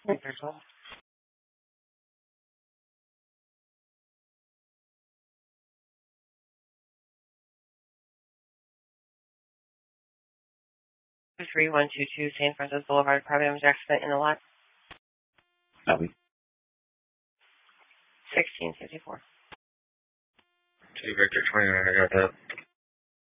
3122 San Francisco Boulevard, private image accident in the lot. Copy. 1654. Victor 29, I got that.